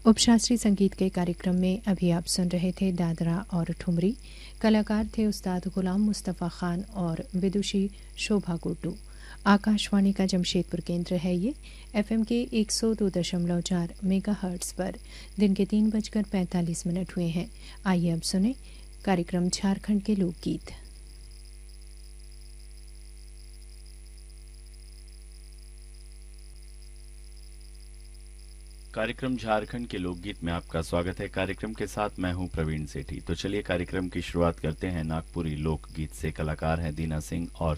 उपशास्त्रीय संगीत के कार्यक्रम में अभी आप सुन रहे थे दादरा और ठुमरी। कलाकार थे उस्ताद गुलाम मुस्तफ़ा खान और विदुषी शोभा गुड्डू। आकाशवाणी का जमशेदपुर केंद्र है ये। एफएम के 102.4 मेगाहर्ट्ज़ पर दिन के 3:45 हुए हैं। आइए अब सुने कार्यक्रम झारखंड के लोकगीत। कार्यक्रम झारखंड के लोकगीत में आपका स्वागत है। कार्यक्रम के साथ मैं हूं प्रवीण सेठी। तो चलिए कार्यक्रम की शुरुआत करते हैं नागपुरी लोकगीत से। कलाकार हैं दीना सिंह और